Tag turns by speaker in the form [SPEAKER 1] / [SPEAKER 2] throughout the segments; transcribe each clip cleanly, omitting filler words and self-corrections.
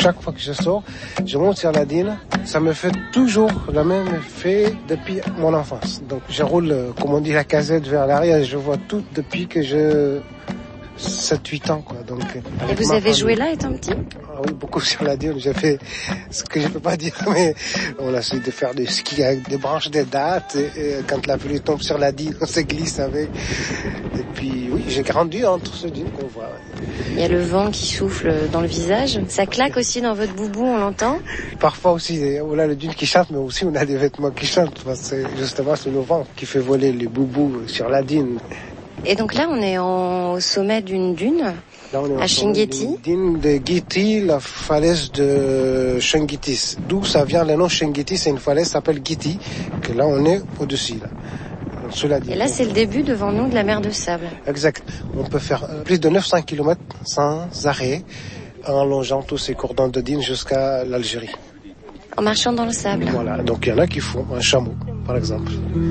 [SPEAKER 1] chaque fois que je sors, je monte sur la dune. Ça me fait toujours le même effet depuis mon enfance. Donc je roule, comme on dit, la casette vers l'arrière et je vois tout depuis que je 7-8 ans, quoi. Donc,
[SPEAKER 2] et vous avez joué là étant petit?
[SPEAKER 1] Ah oui, beaucoup sur la dune. J'ai fait ce que je peux pas dire, mais on a essayé de faire du ski avec des branches de dattes. Et quand la pluie tombe sur la dune, on se glisse avec. Et puis, oui, j'ai grandi entre ce dune qu'on voit. Ouais.
[SPEAKER 2] Il y a le vent qui souffle dans le visage. Ça claque aussi dans votre boubou, on l'entend?
[SPEAKER 1] Parfois aussi, on a le dune qui chante, mais aussi on a des vêtements qui chantent. Parce que justement, c'est le vent qui fait voler les boubous sur la dune.
[SPEAKER 2] Et donc là, on est au sommet d'une dune, à Chinguetti.
[SPEAKER 1] Dune de Giti, la falaise de Chinguetti. D'où ça vient le nom Chinguetti, c'est une falaise qui s'appelle Giti, que là on est au-dessus. Là. Sous la dune.
[SPEAKER 2] Et là, c'est le début devant nous de la mer de sable.
[SPEAKER 1] Exact. On peut faire plus de 900 km sans arrêt, en longeant tous ces cordons de dune jusqu'à l'Algérie.
[SPEAKER 2] En marchant dans le sable.
[SPEAKER 1] Voilà, donc il y en a qui font un chameau, par exemple.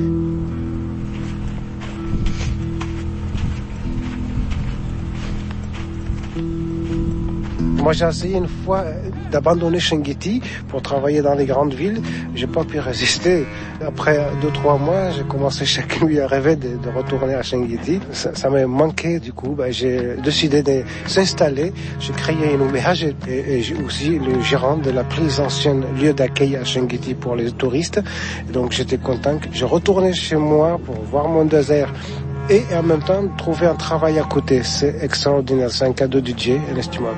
[SPEAKER 1] Moi, j'ai essayé une fois d'abandonner Chinguetti pour travailler dans les grandes villes. J'ai pas pu résister. Après 2-3 mois, j'ai commencé chaque nuit à rêver de retourner à Chinguetti. Ça m'a manqué, du coup. J'ai décidé de s'installer. J'ai créé une OMH et j'ai aussi le gérant de la plus ancienne lieu d'accueil à Chinguetti pour les touristes. Et donc, j'étais content que je retournais chez moi pour voir mon désert. Et en même temps, trouver un travail à côté. C'est extraordinaire. C'est un cadeau du Dieu inestimable.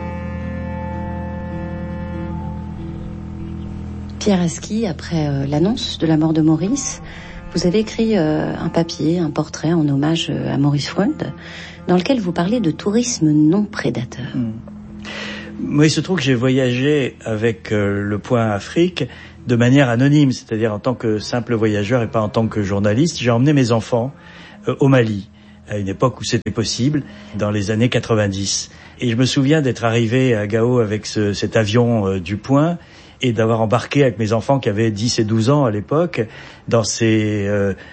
[SPEAKER 2] Pierre Aski, après l'annonce de la mort de Maurice, vous avez écrit un papier, un portrait en hommage à Maurice Freund, dans lequel vous parlez de tourisme non prédateur.
[SPEAKER 3] Moi, il se trouve que j'ai voyagé avec le Point Afrique de manière anonyme, c'est-à-dire en tant que simple voyageur et pas en tant que journaliste. J'ai emmené mes enfants au Mali, à une époque où c'était possible, dans les années 90. Et je me souviens d'être arrivé à Gao avec cet avion du Point, et d'avoir embarqué avec mes enfants qui avaient 10 et 12 ans à l'époque dans ces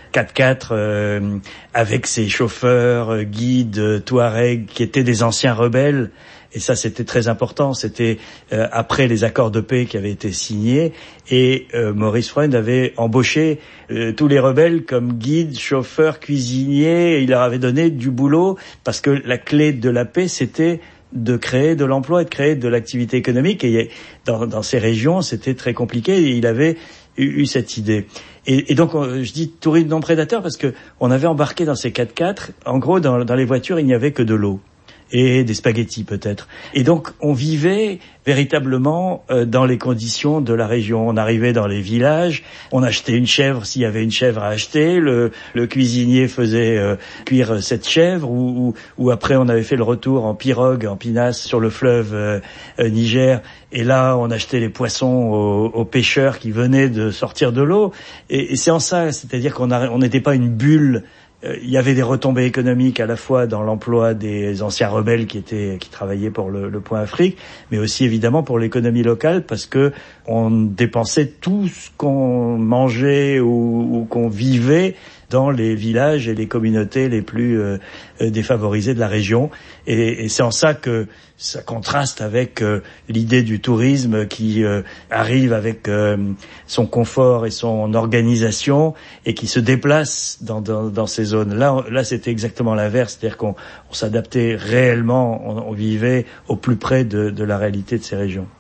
[SPEAKER 3] 4x4 avec ces chauffeurs, guides, touaregs qui étaient des anciens rebelles. Et ça, c'était très important. C'était après les accords de paix qui avaient été signés. Et Maurice Freund avait embauché tous les rebelles comme guides, chauffeurs, cuisiniers. Et il leur avait donné du boulot parce que la clé de la paix, c'était de créer de l'emploi et de créer de l'activité économique. Et dans ces régions, c'était très compliqué. Et il avait eu cette idée. Et donc, je dis tourisme non prédateur parce que on avait embarqué dans ces 4x4. En gros, dans les voitures, il n'y avait que de l'eau. Et des spaghettis peut-être. Et donc on vivait véritablement dans les conditions de la région. On arrivait dans les villages, on achetait une chèvre s'il y avait une chèvre à acheter, le cuisinier faisait cuire cette chèvre, ou après on avait fait le retour en pirogue, en pinasse sur le fleuve Niger, et là on achetait les poissons aux pêcheurs qui venaient de sortir de l'eau. Et c'est en ça, c'est-à-dire qu'on n'était pas une bulle. Il y avait des retombées économiques à la fois dans l'emploi des anciens rebelles qui travaillaient pour le Point Afrique, mais aussi évidemment pour l'économie locale, parce que on dépensait tout ce qu'on mangeait ou qu'on vivait dans les villages et les communautés les plus défavorisées de la région. Et c'est en ça que ça contraste avec l'idée du tourisme qui arrive avec son confort et son organisation et qui se déplace dans ces zones. Là, c'était exactement l'inverse, c'est-à-dire qu'on s'adaptait réellement, on vivait au plus près de la réalité de ces régions.